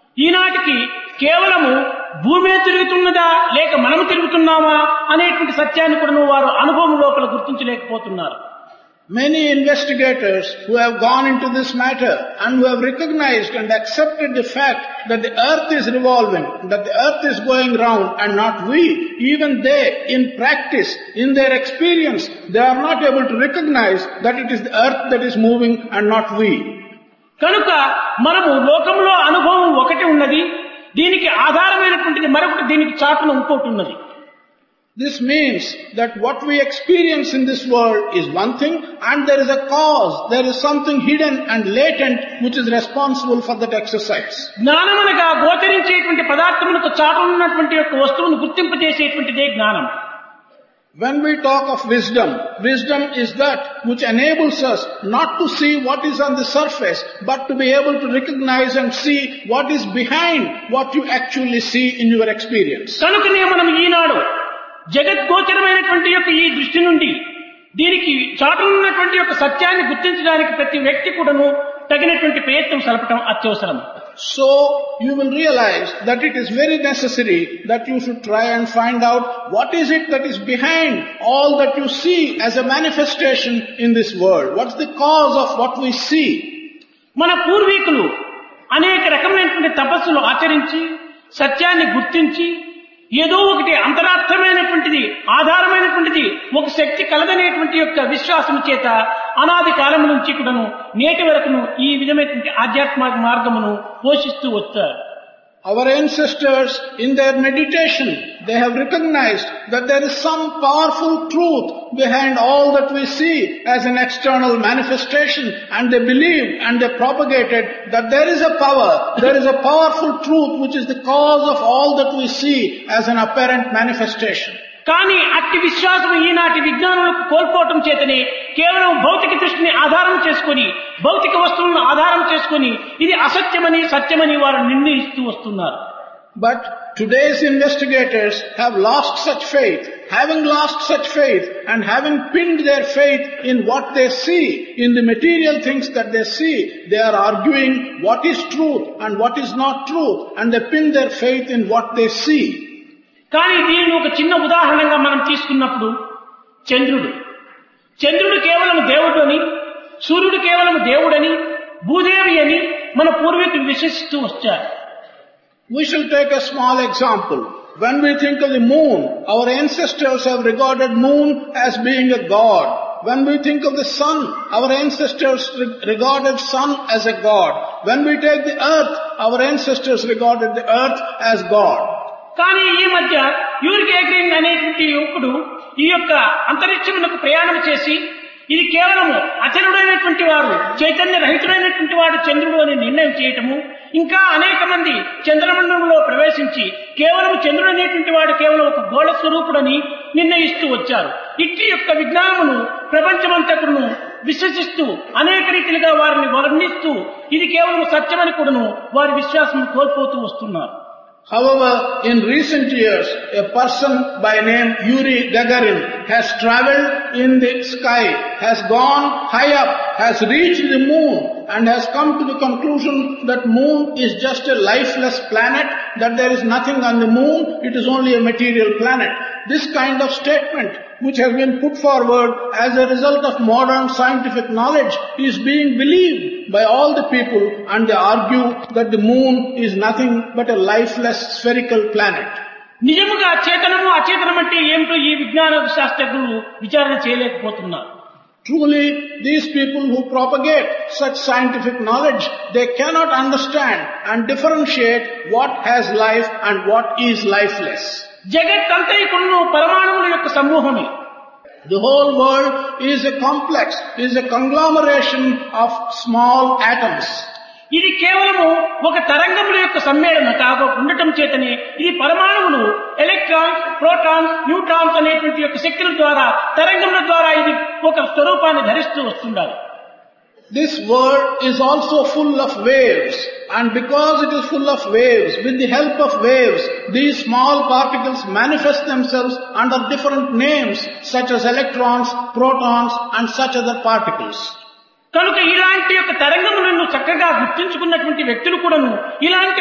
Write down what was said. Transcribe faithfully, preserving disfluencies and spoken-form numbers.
ఈనాటికి కేవలము భూమే తిరుగుతున్నదా లేక మనము తిరుగుతున్నామా అనేటువంటి సత్యాన్ని కూడా వారు అనుభవం లోపల గుర్తించలేకపోతున్నారు. Many investigators who have gone into this matter and who have recognized and accepted the fact that the earth is revolving, that the earth is going round and not we, even they in practice, in their experience, they are not able to recognize that it is the earth that is moving and not we. కనుక మనము లోకంలో అనుభవం ఒకటి ఉన్నది, దీనికి ఆధారమైనటువంటిది మరొకటి, దీనికి చాటున ఇంకోటి ఉన్నది. This means that what we experience in this world is one thing and there is a cause, there is something hidden and latent which is responsible for that exercise. జ్ఞానమనగా గోచరించేటువంటి పదార్థములకు చాటు ఉన్నటువంటి యొక్క వస్తువును గుర్తింపజేసేటువంటిదే జ్ఞానం. When we talk of wisdom, wisdom is that which enables us not to see what is on the surface, but to be able to recognize and see what is behind what you actually see in your experience. కనుకనే మనం ఈనాడు జగద్గోచరమైనటువంటి యొక్క ఈ దృష్టి నుండి దీనికి చాటునున్నటువంటి యొక్క సత్యాన్ని గుర్తించడానికి ప్రతి వ్యక్తి కూడాను తగినటువంటి ప్రయత్నం సలపటం అత్యవసరం. So you will realize that it is very necessary that you should try and find out what is it that is behind all that you see as a manifestation in this world. What's the cause of what we see? మన పూర్వీకులు అనేక రకమైనటువంటి తపస్సులు ఆచరించి సత్యాన్ని గుర్తించి ఏదో ఒకటి అంతరార్థమైనటువంటిది ఆధారమైనటువంటిది ఒక శక్తి కలదనేటువంటి యొక్క విశ్వాసం చేత అనాది కాలం నుంచి కూడాను నేటి వరకును ఈ విధమైనటువంటి ఆధ్యాత్మిక మార్గమును పోషిస్తూ వచ్చారు. Our ancestors in their meditation, they have recognized that there is some powerful truth behind all that we see as an external manifestation, and they believed and they propagated that there is a power, there is a powerful truth which is the cause of all that we see as an apparent manifestation. కానీ అట్టి విశ్వాసం ఈనాటి విజ్ఞానులకు కోల్పోవటం చేతనే కేవలం భౌతిక దృష్టిని ఆధారం చేసుకుని భౌతిక వస్తువులను ఆధారం చేసుకుని ఇది అసత్యమని సత్యమని వారు నిర్ణయిస్తూ వస్తున్నారు. But today's investigators have lost such faith. Having lost such faith and having pinned their faith in what they see, in the material things that they see, they are arguing what is truth and what is not truth, and they pin their faith in what they see. కానీ దీనిని ఒక చిన్న ఉదాహరణగా మనం తీసుకున్నప్పుడు చంద్రుడు చంద్రుడు కేవలం దేవుడు అని, సూర్యుడు కేవలం దేవుడని, భూదేవి అని మన పూర్వీకులు విశ్వసిస్తూ వచ్చారు. We shall take a small example. When we think of the moon, our ancestors have regarded moon as being a god. When we think of the sun, our ancestors regarded sun as a god. When we take the earth, our ancestors regarded the earth as god. కానీ ఈ మధ్య Yuri గేగరిన్ అనేటువంటి యువకుడు ఈ యొక్క అంతరిక్షమునకు ప్రయాణం చేసి ఇది కేవలము అచలుడైనటువంటి వారు, చైతన్య రహితుడైనటువంటి వాడు చంద్రుడు అని నిర్ణయం చేయటము, ఇంకా అనేక మంది చంద్రమండలంలో ప్రవేశించి కేవలం చంద్రుడు అనేటువంటి వాడు కేవలం ఒక గోళ స్వరూపుడని నిర్ణయిస్తూ వచ్చారు. ఇట్టి యొక్క విజ్ఞానమును ప్రపంచమంతకును విశ్వసిస్తూ అనేక రీతిలుగా వారిని వర్ణిస్తూ ఇది కేవలం సత్యమని కూడాను వారి విశ్వాసం కోల్పోతూ వస్తున్నారు. However, in recent years, a person by name Yuri Gagarin has travelled in the sky, has gone high up, has reached the moon and has come to the conclusion that moon is just a lifeless planet, that there is nothing on the moon, it is only a material planet. This kind of statement, which has been put forward as a result of modern scientific knowledge, is being believed by all the people, and they argue that the moon is nothing but a lifeless spherical planet. నిజముగా చేతనము అచేతనం అంటే ఏమిటో ఈ విజ్ఞాన శాస్త్రజ్ఞులు విచారణ చేయలేకపోతున్నారు. Truly, these people who propagate such scientific knowledge, they cannot understand and differentiate what has life and what is lifeless. జగత్తంతైకును పరమాణువుల యొక్క సమూహమే. The whole world is a complex, is a conglomeration of small atoms. ఇది కేవలము ఒక తరంగముల యొక్క సమ్మేళనం కాక ఉండటం చేతనే ఇది పరమాణువులు ఎలక్ట్రాన్స్, ప్రోటాన్స్, న్యూట్రాన్స్ అనేటువంటి యొక్క శక్తుల ద్వారా తరంగముల ద్వారా ఇది ఒక స్వరూపాన్ని ధరిస్తూ వస్తుండాలి. This world is also full of waves, and because it is full of waves, with the help of waves, these small particles manifest themselves under different names such as electrons, protons and such other particles. కనుక ఇలాంటి యొక్క తరంగములను చక్కగా గుర్తించుకున్నటువంటి వ్యక్తులు కూడాను ఇలాంటి